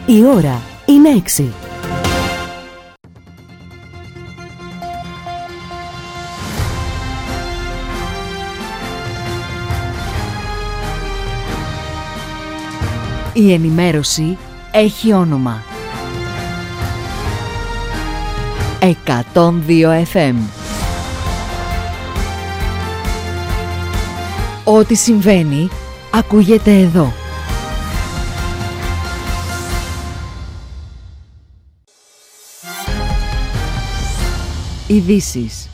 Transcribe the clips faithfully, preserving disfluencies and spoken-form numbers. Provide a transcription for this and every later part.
Η ώρα είναι έξι. Η ενημέρωση έχει όνομα. εκατόν δύο εφ εμ. Ό,τι συμβαίνει, ακούγεται εδώ. Ειδήσεις.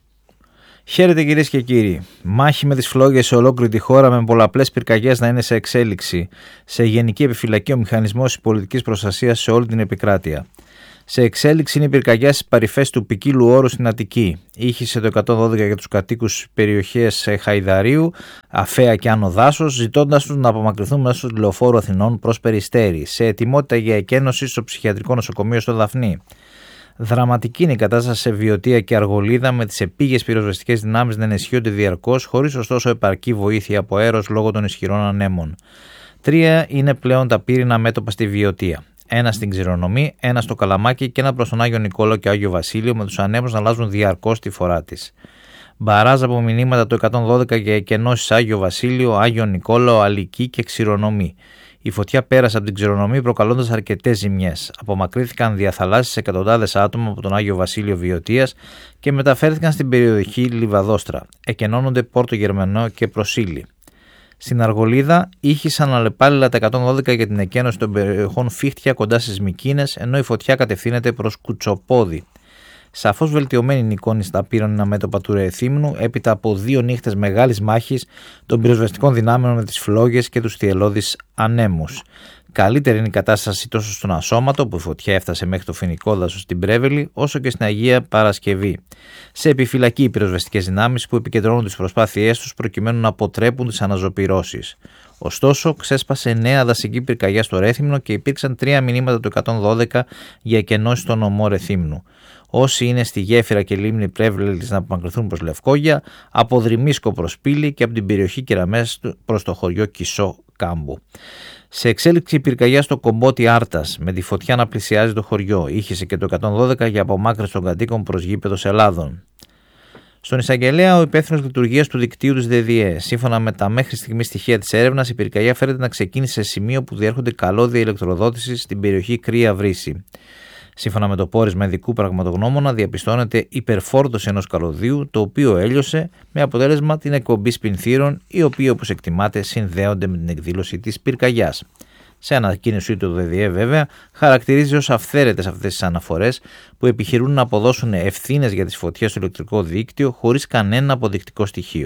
Χαίρετε κυρίες και κύριοι. Μάχη με τις φλόγες σε ολόκληρη τη χώρα, με πολλαπλές πυρκαγιές να είναι σε εξέλιξη. Σε γενική επιφυλακή ο μηχανισμός πολιτικής προστασίας σε όλη την επικράτεια. Σε εξέλιξη είναι η πυρκαγιά στις παρυφές του Ποικίλου Όρου στην Αττική. Ήχησε το εκατόν δώδεκα για τους κατοίκους περιοχές Χαϊδαρίου, Αφαία και Άνω Δάσος, ζητώντας τους να απομακρυνθούν μέσω του λεωφόρου Αθηνών προς Περιστέρι, σε ετοιμότητα για εκένωση στο ψυχιατρικό νοσοκομείο στο Δαφνί. Δραματική είναι η κατάσταση σε Βιωτία και Αργολίδα, με τις επίγειες πυροσβεστικές δυνάμεις να ενισχύονται διαρκώς, χωρίς ωστόσο επαρκή βοήθεια από αέρος λόγω των ισχυρών ανέμων. Τρία είναι πλέον τα πύρινα μέτωπα στη Βιωτία. Ένα στην Ξηρονομή, ένα στο Καλαμάκι και ένα προς τον Άγιο Νικόλαο και Άγιο Βασίλειο, με τους ανέμους να αλλάζουν διαρκώς τη φορά της. Μπαράζ από μηνύματα το εκατόν δώδεκα για εκενώσεις Άγιο Βασίλειο, Άγιο Νικόλαο, Αλική και Ξηρονομή. Η φωτιά πέρασε από την Ξηρονομή προκαλώντας αρκετές ζημιές. Απομακρύνθηκαν διαθαλάσσιες εκατοντάδες άτομα από τον Άγιο Βασίλειο Βιωτίας και μεταφέρθηκαν στην περιοχή Λιβαδόστρα. Εκενώνονται Πόρτο Γερμανό και Προσήλη. Στην Αργολίδα ήχησαν αλλεπάλληλα τα εκατόν δώδεκα για την εκένωση των περιοχών Φίχτια κοντά στις Μικίνες, ενώ η φωτιά κατευθύνεται προς Κουτσοπόδι. Σαφώς βελτιωμένη είναι η εικόνη στα πύρανα μέτωπα του Ρεθύμνου, έπειτα από δύο νύχτες μεγάλης μάχης των πυροσβεστικών δυνάμεων με τις φλόγες και τους θυελλώδεις ανέμους. Καλύτερη είναι η κατάσταση τόσο στον Ασώματο, που η φωτιά έφτασε μέχρι το Φοινικό Δάσος στην Πρέβελη, όσο και στην Αγία Παρασκευή. Σε επιφυλακή οι πυροσβεστικές δυνάμεις που επικεντρώνουν τις προσπάθειές τους προκειμένου να αποτρέπουν τις αναζωπυρώσεις. Ωστόσο, ξέσπασε νέα δασική πυρκαγιά στο Ρέθυμνο και υπήρξαν τρία μηνύματα του εκατόν δώδεκα για εκενώσεις στον νομό Ρεθύμνου. Όσοι είναι στη γέφυρα και λίμνη Πρέβελης να απομακρυνθούν προς Λευκόγια, από Δρυμίσκο προς Πύλη και από την περιοχή Κεραμές προς το χωριό Κισό Κάμπου. Σε εξέλιξη η πυρκαγιά στο Κομπότι Άρτας, με τη φωτιά να πλησιάζει το χωριό. Ήχησε και το εκατόν δώδεκα για απομάκρυνση των κατοίκων προς γήπεδος Ελλάδων. Στον εισαγγελέα, ο υπεύθυνος λειτουργίας του δικτύου της ΔΔΕ. Σύμφωνα με τα μέχρι στιγμή στοιχεία της έρευνας, η πυρκαγιά φαίνεται να ξεκίνησε σε σημείο που διέρχονται καλώδια ηλεκτροδότησης στην περιοχή Κρύα Βρύση. Σύμφωνα με το πόρισμα ειδικού πραγματογνώμονα, διαπιστώνεται υπερφόρτωση ενός καλωδίου, το οποίο έλειωσε, με αποτέλεσμα την εκπομπή σπινθήρων, οι οποίοι, όπως εκτιμάται, συνδέονται με την εκδήλωση της πυρκαγιάς. Σε ανακοίνωσή του, το ΔΔΕ, βέβαια, χαρακτηρίζει ως αυθαίρετες αυτές τις αναφορές που επιχειρούν να αποδώσουν ευθύνες για τις φωτιές στο ηλεκτρικό δίκτυο χωρίς κανένα αποδεικτικό στοιχείο.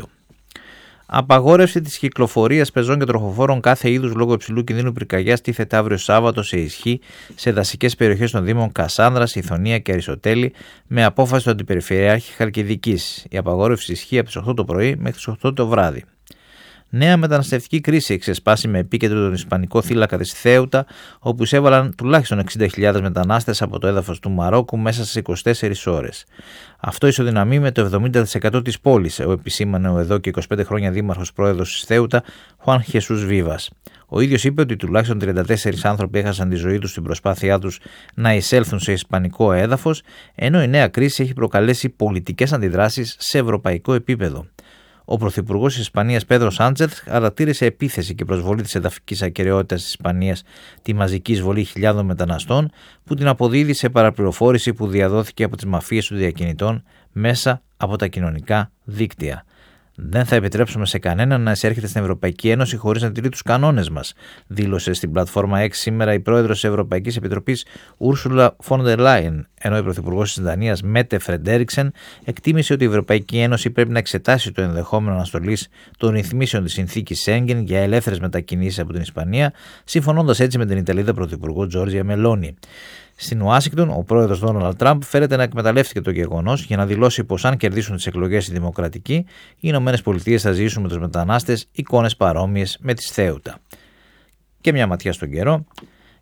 Απαγόρευση της κυκλοφορίας πεζών και τροχοφόρων κάθε είδους λόγω υψηλού κινδύνου πυρκαγιάς τίθεται αύριο Σάββατο σε ισχύ σε δασικές περιοχές των Δήμων Κασάνδρας, Ιθωνία και Αριστοτέλη, με απόφαση του Αντιπεριφερειάρχη Χαλκιδικής. Η απαγόρευση ισχύει από τις οκτώ το πρωί μέχρι τις οκτώ το βράδυ. Νέα μεταναστευτική κρίση έχει ξεσπάσει με επίκεντρο τον Ισπανικό θύλακα της Θέουτα, όπου εισέβαλαν τουλάχιστον εξήντα χιλιάδες μετανάστες από το έδαφος του Μαρόκου μέσα στις είκοσι τέσσερις ώρες. Αυτό ισοδυναμεί με το εβδομήντα τοις εκατό της πόλης, ο επισήμανε ο εδώ και είκοσι πέντε χρόνια δήμαρχος πρόεδρος της Θέουτα, Χουάν Χεσούς Βίβας. Ο ίδιος είπε ότι τουλάχιστον τριάντα τέσσερις άνθρωποι έχασαν τη ζωή τους στην προσπάθειά τους να εισέλθουν σε ισπανικό έδαφος, ενώ η νέα κρίση έχει προκαλέσει πολιτικές αντιδράσεις σε ευρωπαϊκό επίπεδο. Ο Πρωθυπουργός της Ισπανίας Πέδρο Σάντσεθ χαρακτήρισε επίθεση και προσβολή της εδαφικής ακεραιότητας της Ισπανίας τη μαζική εισβολή χιλιάδων μεταναστών, που την αποδίδει σε παραπληροφόρηση που διαδόθηκε από τις μαφίες των διακινητών μέσα από τα κοινωνικά δίκτυα. Δεν θα επιτρέψουμε σε κανέναν να εισέρχεται στην Ευρωπαϊκή Ένωση χωρίς να τηρεί τους κανόνες μας, δήλωσε στην πλατφόρμα X σήμερα η πρόεδρος της Ευρωπαϊκής Επιτροπής Ούρσουλα φον ντερ Λάιεν, ενώ η πρωθυπουργός της Δανίας Μέτε Φρεντέριξεν εκτίμησε ότι η Ευρωπαϊκή Ένωση πρέπει να εξετάσει το ενδεχόμενο αναστολής των ρυθμίσεων της συνθήκης Σέγγεν για ελεύθερες μετακινήσεις από την Ισπανία, συμφωνώντας έτσι με την Ιταλίδα πρωθυπουργό Τζόρτζια Μελόνι. Στην Ουάσιγκτον, ο πρόεδρος Ντόναλντ Τραμπ φέρεται να εκμεταλλεύτηκε το γεγονός για να δηλώσει πως αν κερδίσουν τις εκλογές οι δημοκρατικοί, οι Ηνωμένες Πολιτείες θα ζήσουν με τους μετανάστες εικόνες παρόμοιες με τις Θέουτα. Και μια ματιά στον καιρό.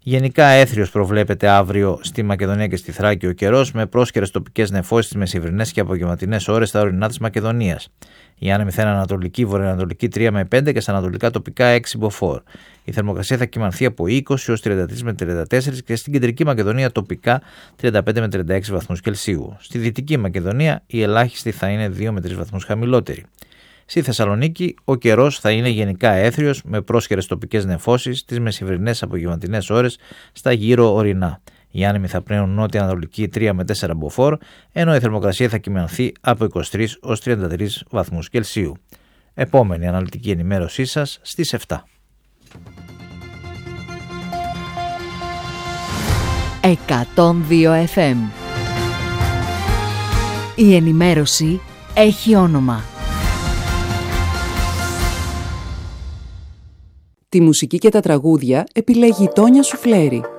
Γενικά έθριος προβλέπεται αύριο στη Μακεδονία και στη Θράκη ο καιρός, με πρόσκαιρες τοπικές νεφώσεις στις μεσημβρινές και απογευματινές ώρες στα ορεινά της Μακεδονίας. Η άνεμη θα είναι ανατολική, βορειοανατολική τρία με πέντε και στα ανατολικά τοπικά έξι μποφόρ. Η θερμοκρασία θα κυμανθεί από είκοσι έως τριάντα τρία με τριάντα τέσσερα και στην κεντρική Μακεδονία τοπικά τριάντα πέντε με τριάντα έξι βαθμούς Κελσίου. Στη δυτική Μακεδονία η ελάχιστη θα είναι δύο με τρεις βαθμούς χαμηλότερη. Στη Θεσσαλονίκη ο καιρός θα είναι γενικά έθριος με πρόσχερες τοπικές νεφώσεις τις μεσημβρινές απογευματινές ώρες στα γύρω ορεινά. Οι άνεμοι θα πνέουν νότια-ανατολική τρία με τέσσερα μποφόρ, ενώ η θερμοκρασία θα κυμανθεί από είκοσι τρεις έως τριάντα τρεις βαθμούς Κελσίου. Επόμενη αναλυτική ενημέρωσή σας στις επτά. εκατόν δύο εφ εμ. Η ενημέρωση έχει όνομα. Τη μουσική και τα τραγούδια επιλέγει η Τόνια Σουφλέρη.